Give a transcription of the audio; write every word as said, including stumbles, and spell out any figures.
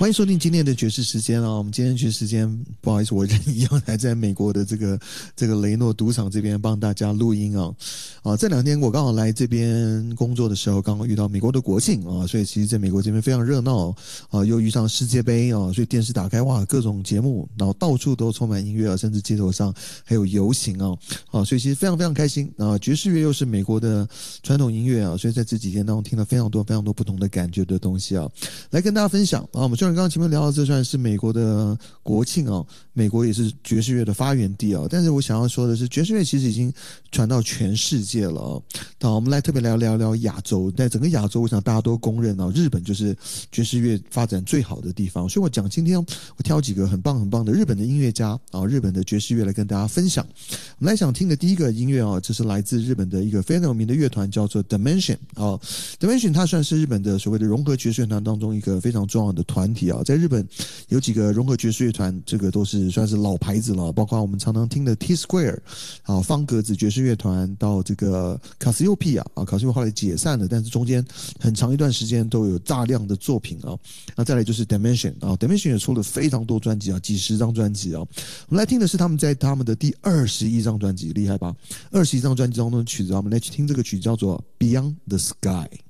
欢迎收听今天的爵士时间啊！我们今天的爵士时间，不好意思，我人一样还在美国的这个这个雷诺赌场这边帮大家录音啊。啊，这两天我刚好来这边工作的时候，刚好遇到美国的国庆啊，所以其实在美国这边非常热闹啊，又遇上世界杯啊，所以电视打开哇，各种节目，然后到处都充满音乐啊，甚至街头上还有游行啊，啊，所以其实非常非常开心啊。爵士乐又是美国的传统音乐啊，所以在这几天当中听了非常多非常多不同的感觉的东西啊，来跟大家分享啊。我们虽然刚刚前面聊到这算是美国的国庆啊，美国也是爵士乐的发源地啊，但是我想要说的是，爵士乐其实已经传到全世界了啊。好，我们来特别来聊聊亚洲，在整个亚洲，我想大家都公认啊，日本就是爵士乐发展最好的地方。所以我讲今天我挑几个很棒很棒的日本的音乐家啊，日本的爵士乐来跟大家分享。我们来想听的第一个音乐啊，这是来自日本的一个非常有名的乐团，叫做 Dimension 啊。Dimension 它算是日本的所谓的融合爵士乐团当中一个非常重要的团体啊，在日本有几个融合爵士乐团，这个都是算是老牌子了，包括我们常常听的 T Square 啊，方格子爵士乐团，到这个卡西欧皮亚啊，卡西欧后来解散了，但是中间很长一段时间都有大量的作品啊。那再来就是 Dimension 啊 ，Dimension 也出了非常多专辑啊，几十张专辑啊。我们来听的是他们在他们的第二十一张专辑，厉害吧？二十一张专辑当中的曲子啊，我们来去听这个曲叫做 Beyond the Sky。